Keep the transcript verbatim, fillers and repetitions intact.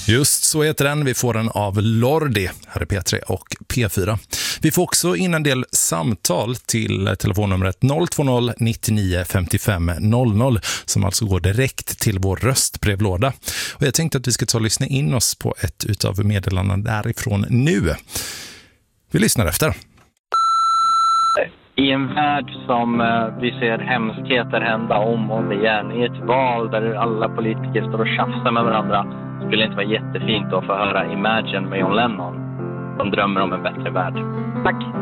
Just så heter den. Vi får den av Lordi här i P tre och P fyra. Vi får också in en del samtal till telefonnumret noll två noll nittionio femtiofem noll noll som alltså går direkt till vår röstbrevlåda. Och jag tänkte att vi ska ta och lyssna in oss på ett utav meddelandena därifrån nu. Vi lyssnar efter. I en värld som eh, vi ser hemskheter hända om och om igen, i ett val där alla politiker står och tjafsar med varandra, skulle det inte vara jättefint att få höra Imagine med John Lennon, som drömmer om en bättre värld. Tack!